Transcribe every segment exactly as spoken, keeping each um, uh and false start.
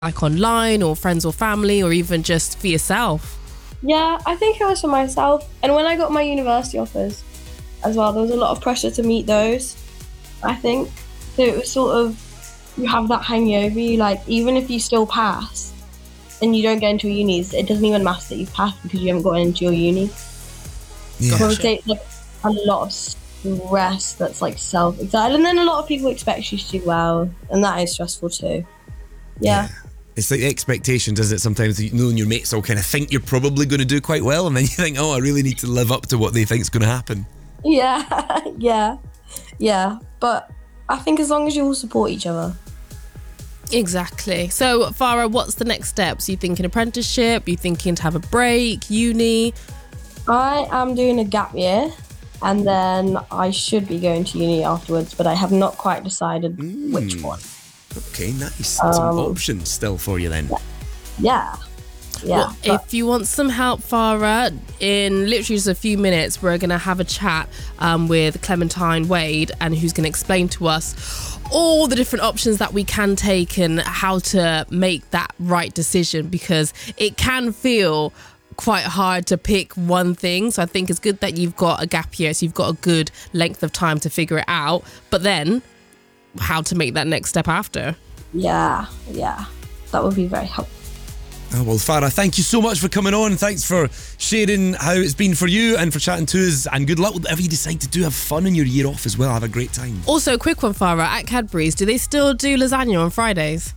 like online or friends or family or even just for yourself? Yeah, I think it was for myself. And when I got my university offers as well, there was a lot of pressure to meet those, I think. So it was sort of, you have that hanging over you, like even if you still pass and you don't get into a uni, it doesn't even matter that you've passed because you haven't gotten into your uni. Yeah. So I would say it's like a lot of stress that's like self-excited. And then a lot of people expect you to do well, and that is stressful too. Yeah. Yeah. It's like the expectations, isn't it? Sometimes you know, and your mates all kind of think you're probably going to do quite well, and then you think, oh, I really need to live up to what they think's going to happen. Yeah, yeah, yeah. But I think as long as you all support each other. Exactly. So, Farah, what's the next steps? Are you thinking apprenticeship? Are you thinking to have a break? Uni? I am doing a gap year, and then I should be going to uni afterwards, but I have not quite decided Mm. which one. Okay, nice. Some Um, options still for you then. Yeah, yeah. Well, but- if you want some help, Farah, in literally just a few minutes, we're going to have a chat um, with Clementine Wade, and who's going to explain to us all the different options that we can take and how to make that right decision, because it can feel quite hard to pick one thing. So I think it's good that you've got a gap year, so you've got a good length of time to figure it out. But then how to make that next step after. yeah, yeah. That would be very helpful. Oh, well, Farah, thank you so much for coming on. Thanks for sharing how it's been for you and for chatting to us. And good luck with whatever you decide to do. Have fun in your year off as well. Have a great time. Also, a quick one, Farah, at Cadbury's, do they still do lasagna on Fridays?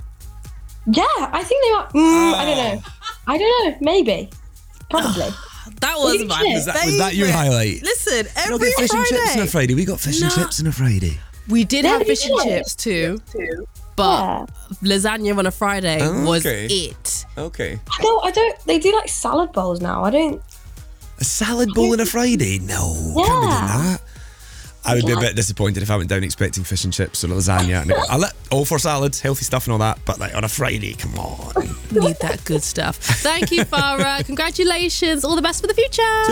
Yeah, I think they might. Mm, I don't know. I don't know. Maybe. Probably. That was Did my you? Was that, was that your favourite. highlight? Listen, We don't every get fish and chips on a Friday. Friday. We got fish and No. chips on a Friday. We did Yeah, have we fish and did. chips too, but lasagna on a Friday Oh, was okay. it. Okay. No, I don't. They do like salad bowls now. I don't. A salad bowl on a Friday? No, can't be doing Yeah. that. I would be a Yeah. bit disappointed if I went down expecting fish and chips or lasagna. And I let all for salads, healthy stuff and all that, but like on a Friday, come on. Need that good stuff. Thank you, Farah. Congratulations. All the best for the future.